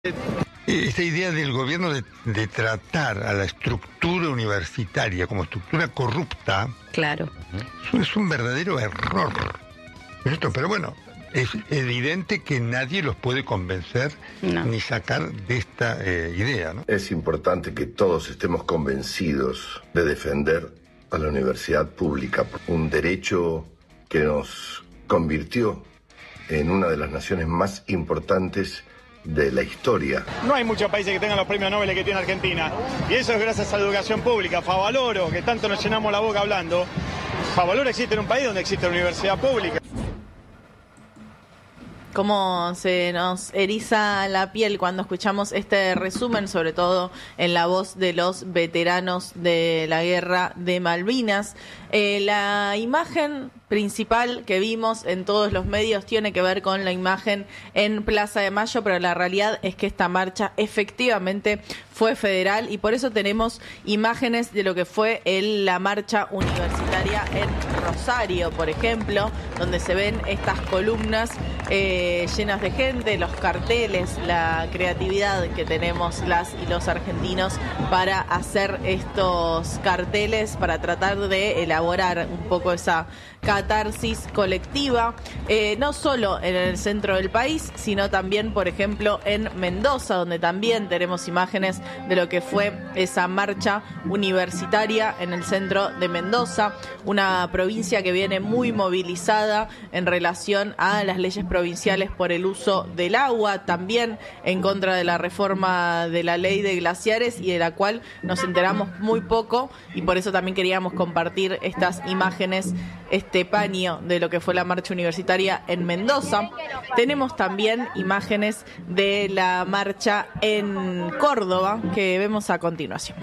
Esta idea del gobierno de tratar a la estructura universitaria como estructura corrupta, claro, es un verdadero error. Pero bueno, es evidente que nadie los puede convencer ni sacar de esta idea, ¿no? Es importante que todos estemos convencidos de defender a la universidad pública, un derecho que nos convirtió en una de las naciones más importantes de la historia. No hay muchos países que tengan los premios Nobel que tiene Argentina, y eso es gracias a la educación pública. Favaloro, que tanto nos llenamos la boca hablando, Favaloro existe en un país donde existe la universidad pública. Cómo se nos eriza la piel cuando escuchamos este resumen, sobre todo en la voz de los veteranos de la Guerra de Malvinas. La imagen principal que vimos en todos los medios tiene que ver con la imagen en Plaza de Mayo, pero la realidad es que esta marcha efectivamente fue federal y por eso tenemos imágenes de lo que fue la marcha universitaria en Rosario, por ejemplo, donde se ven estas columnas llenas de gente, los carteles, la creatividad que tenemos las y los argentinos para hacer estos carteles, para tratar de elaborar un poco esa catarsis colectiva, no solo en el centro del país, sino también, por ejemplo, en Mendoza, donde también tenemos imágenes de lo que fue esa marcha universitaria en el centro de Mendoza, una provincia que viene muy movilizada en relación a las leyes provinciales por el uso del agua, también en contra de la reforma de la ley de glaciares y de la cual nos enteramos muy poco, y por eso también queríamos compartir estas imágenes, este paño de lo que fue la marcha universitaria en Mendoza. Tenemos también imágenes de la marcha en Córdoba que vemos a continuación.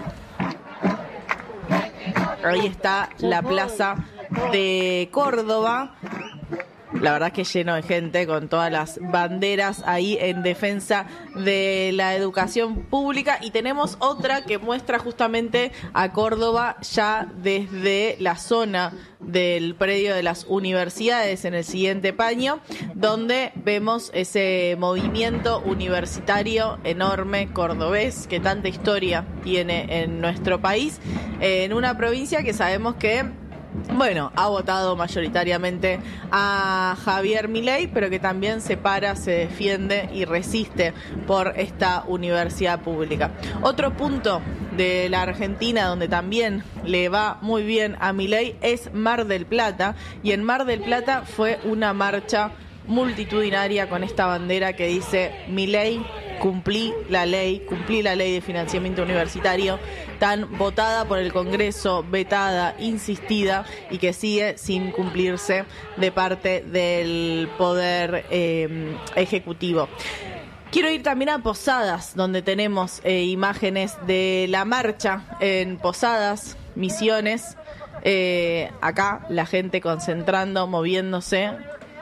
Ahí está la plaza de Córdoba. La verdad que lleno de gente con todas las banderas ahí en defensa de la educación pública, y tenemos otra que muestra justamente a Córdoba ya desde la zona del predio de las universidades en el siguiente paño, donde vemos ese movimiento universitario enorme cordobés que tanta historia tiene en nuestro país, en una provincia que sabemos que ha votado mayoritariamente a Javier Milei, pero que también se para, se defiende y resiste por esta universidad pública. Otro punto de la Argentina donde también le va muy bien a Milei es Mar del Plata, y en Mar del Plata fue una marcha multitudinaria con esta bandera que dice: Milei, cumplí la ley de financiamiento universitario, tan votada por el Congreso, vetada, insistida, y que sigue sin cumplirse de parte del Poder Ejecutivo. Quiero ir también a Posadas, donde tenemos imágenes de la marcha en Posadas, Misiones. Acá la gente concentrando, moviéndose.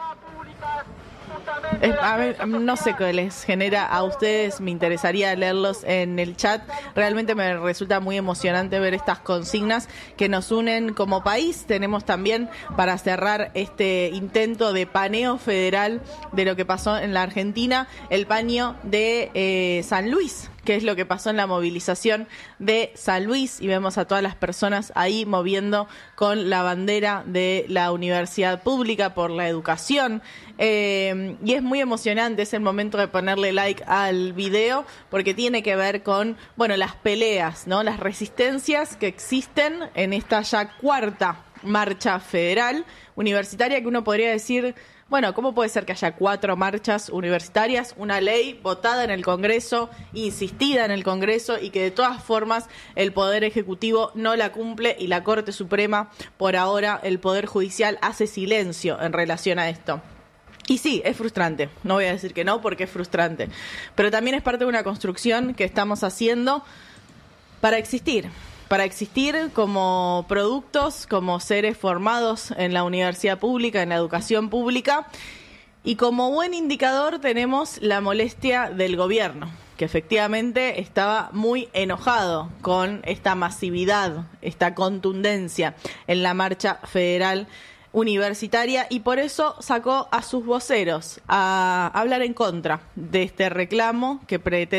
A ver, no sé qué les genera a ustedes, me interesaría leerlos en el chat. Realmente me resulta muy emocionante ver estas consignas que nos unen como país. Tenemos también, para cerrar este intento de paneo federal de lo que pasó en la Argentina, el paño de San Luis, que es lo que pasó en la movilización de San Luis, y vemos a todas las personas ahí moviendo con la bandera de la universidad pública por la educación. Y es muy emocionante, es el momento de ponerle like al video, porque tiene que ver con, las peleas, ¿no? Las resistencias que existen en esta ya cuarta marcha federal universitaria, que uno podría decir, ¿cómo puede ser que haya 4 marchas universitarias, una ley votada en el Congreso, insistida en el Congreso, y que de todas formas el Poder Ejecutivo no la cumple, y la Corte Suprema, por ahora, el Poder Judicial, hace silencio en relación a esto? Y sí, es frustrante, no voy a decir que no, porque es frustrante, pero también es parte de una construcción que estamos haciendo para existir como productos, como seres formados en la universidad pública, en la educación pública, y como buen indicador tenemos la molestia del gobierno, que efectivamente estaba muy enojado con esta masividad, esta contundencia en la marcha federal universitaria, y por eso sacó a sus voceros a hablar en contra de este reclamo que pretende